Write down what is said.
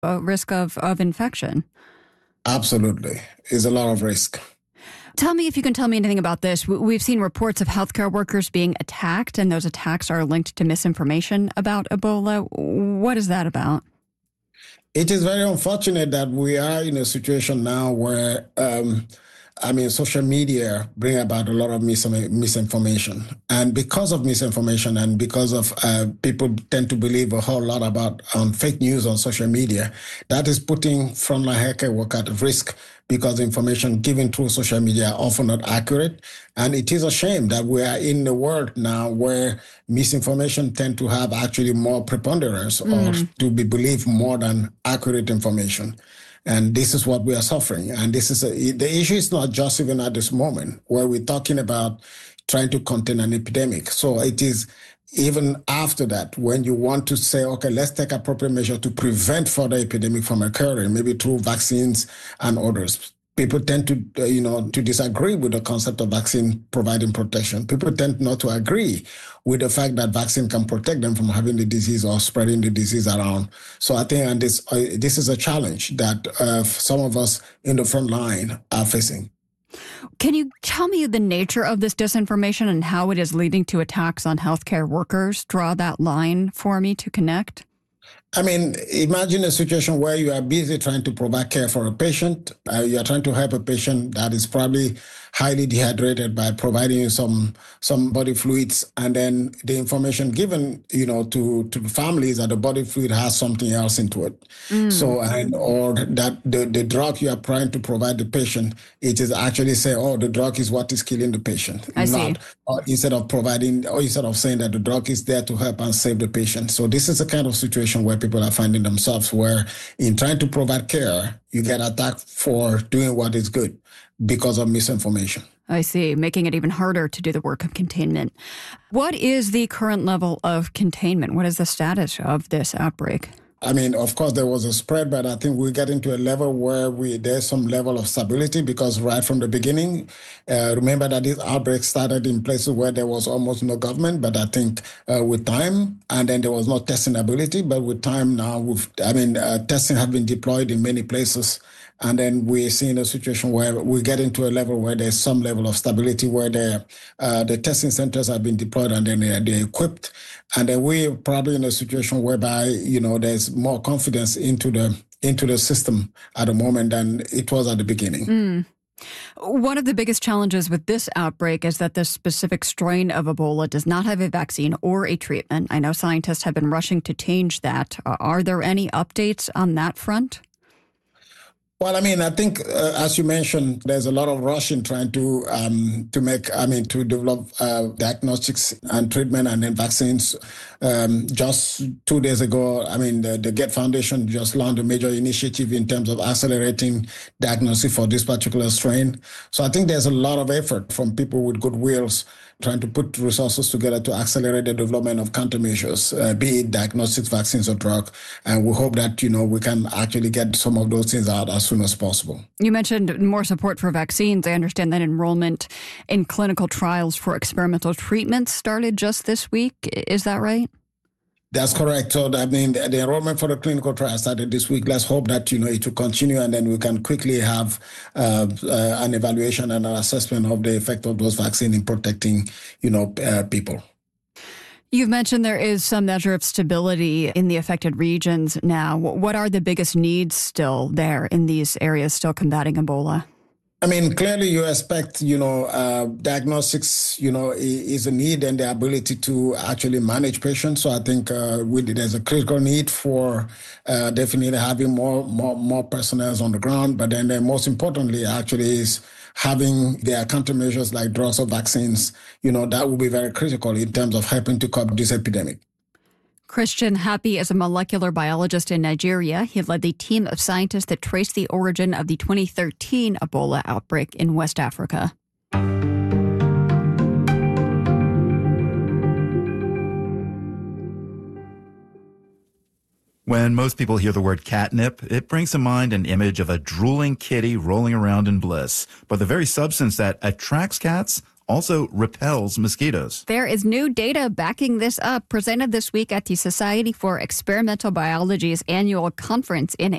risk of infection. Absolutely. It's a lot of risk. Tell me if you can tell me anything about this. We've seen reports of healthcare workers being attacked, and those attacks are linked to misinformation about Ebola. What is that about? It is very unfortunate that we are in a situation now where, social media bring about a lot of misinformation. And because of misinformation and because of people tend to believe a whole lot about fake news on social media, that is putting frontline healthcare work at risk because information given through social media are often not accurate. And it is a shame that we are in a world now where misinformation tend to have actually more preponderance or to be believed more than accurate information. And this is what we are suffering. And this is the issue is not just even at this moment where we're talking about trying to contain an epidemic. So it is even after that, when you want to say, okay, let's take appropriate measure to prevent further epidemic from occurring, maybe through vaccines and others. People tend to, to disagree with the concept of vaccine providing protection. People tend not to agree with the fact that vaccine can protect them from having the disease or spreading the disease around. So I think this is a challenge that some of us in the front line are facing. Can you tell me the nature of this disinformation and how it is leading to attacks on healthcare workers? Draw that line for me to connect. I mean, imagine a situation where you are busy trying to provide care for a patient. You are trying to help a patient that is probably highly dehydrated by providing you some body fluids, and then the information given, to the families that the body fluid has something else into it. So, or that the drug you are trying to provide the patient, it is actually say, oh, the drug is what is killing the patient. I see. Instead of saying that the drug is there to help and save the patient. So this is the kind of situation where people are finding themselves, where in trying to provide care, you get attacked for doing what is good because of misinformation. I see, making it even harder to do the work of containment. What is the current level of containment? What is the status of this outbreak? I mean, of course, there was a spread, but I think we get into a level where there's some level of stability because right from the beginning, remember that this outbreak started in places where there was almost no government, but I think with time, and then there was no testing ability, but with time now, testing have been deployed in many places. And then we're seeing a situation where we get into a level where there's some level of stability, where the testing centers have been deployed and then they're equipped. And then we're probably in a situation whereby, there's more confidence into the system at the moment than it was at the beginning. One of the biggest challenges with this outbreak is that this specific strain of Ebola does not have a vaccine or a treatment. I know scientists have been rushing to change that. Are there any updates on that front? Well, I think, as you mentioned, there's a lot of rush in trying to develop diagnostics and treatment and then vaccines. Just 2 days ago, the Gates Foundation just launched a major initiative in terms of accelerating diagnosis for this particular strain. So I think there's a lot of effort from people with good wills trying to put resources together to accelerate the development of countermeasures, be it diagnostics, vaccines, or drug. And we hope that, we can actually get some of those things out as soon as possible. You mentioned more support for vaccines. I understand that enrollment in clinical trials for experimental treatments started just this week. Is that right? That's correct. So, the enrollment for the clinical trial started this week. Let's hope that, it will continue and then we can quickly have an evaluation and an assessment of the effect of those vaccines in protecting, people. You've mentioned there is some measure of stability in the affected regions now. What are the biggest needs still there in these areas still combating Ebola? Clearly you expect, diagnostics, is a need and the ability to actually manage patients. So I think there's a critical need for definitely having more personnel on the ground. But then most importantly, actually, is having their countermeasures like drugs or vaccines, that will be very critical in terms of helping to curb this epidemic. Christian Happy is a molecular biologist in Nigeria. He led the team of scientists that traced the origin of the 2013 Ebola outbreak in West Africa. When most people hear the word catnip, it brings to mind an image of a drooling kitty rolling around in bliss. But the very substance that attracts cats also repels mosquitoes. There is new data backing this up, presented this week at the Society for Experimental Biology's annual conference in